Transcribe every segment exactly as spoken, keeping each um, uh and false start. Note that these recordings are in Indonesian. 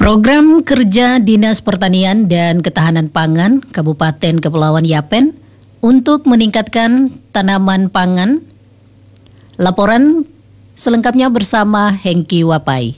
Program Kerja Dinas Pertanian dan Ketahanan Pangan Kabupaten Kepulauan Yapen untuk meningkatkan tanaman pangan. Laporan selengkapnya bersama Hengki Wapai.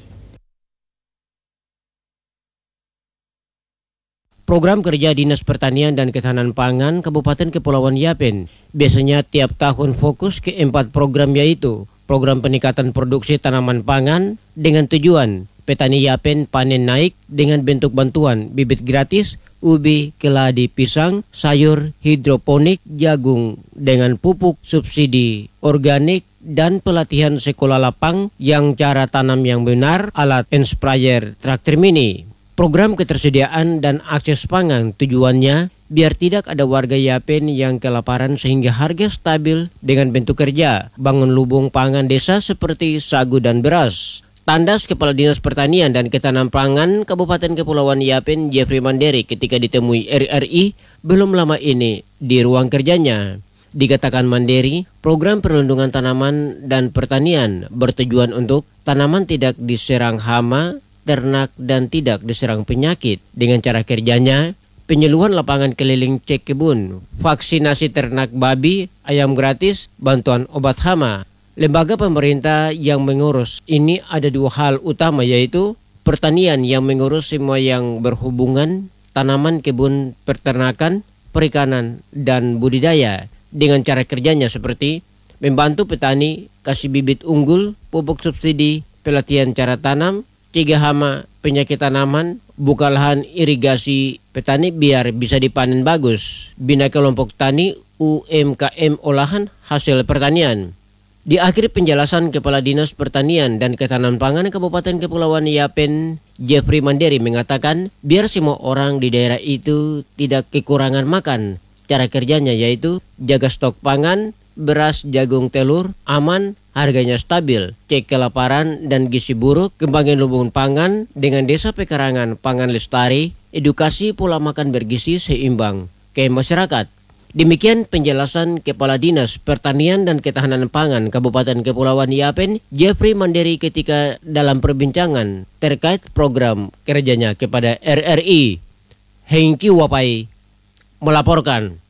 Program Kerja Dinas Pertanian dan Ketahanan Pangan Kabupaten Kepulauan Yapen biasanya tiap tahun fokus ke empat program, yaitu program peningkatan produksi tanaman pangan dengan tujuan petani Yapen panen naik dengan bentuk bantuan bibit gratis, ubi, keladi, pisang, sayur, hidroponik, jagung dengan pupuk subsidi organik, dan pelatihan sekolah lapang yang cara tanam yang benar, alat and sprayer traktor mini. Program ketersediaan dan akses pangan tujuannya biar tidak ada warga Yapen yang kelaparan sehingga harga stabil dengan bentuk kerja, bangun lubung pangan desa seperti sagu dan beras. Tandas Kepala Dinas Pertanian dan Ketahanan Pangan Kabupaten Kepulauan Yapen Jeffrey Manderi ketika ditemui R R I belum lama ini di ruang kerjanya. Dikatakan Manderi, program perlindungan tanaman dan pertanian bertujuan untuk tanaman tidak diserang hama, ternak, dan tidak diserang penyakit. Dengan cara kerjanya, penyuluhan lapangan keliling cek kebun, vaksinasi ternak babi, ayam gratis, bantuan obat hama. Lembaga pemerintah yang mengurus ini ada dua hal utama, yaitu pertanian yang mengurus semua yang berhubungan, tanaman, kebun, peternakan, perikanan, dan budidaya. Dengan cara kerjanya seperti membantu petani, kasih bibit unggul, pupuk subsidi, pelatihan cara tanam, cegah hama, penyakit tanaman, buka lahan irigasi petani biar bisa dipanen bagus, bina kelompok tani U M K M olahan hasil pertanian. Di akhir penjelasan Kepala Dinas Pertanian dan Ketahanan Pangan Kabupaten Kepulauan Yapen, Jeffrey Manderi mengatakan biar semua orang di daerah itu tidak kekurangan makan. Cara kerjanya yaitu jaga stok pangan, beras, jagung, telur, aman, harganya stabil, cek kelaparan dan gizi buruk, kembangin lubung pangan dengan desa pekarangan pangan lestari, edukasi pola makan bergizi seimbang ke masyarakat. Demikian penjelasan Kepala Dinas Pertanian dan Ketahanan Pangan Kabupaten Kepulauan Yapen, Jeffrey Manderi ketika dalam perbincangan terkait program kerjanya kepada R R I. Hengki Wapai melaporkan.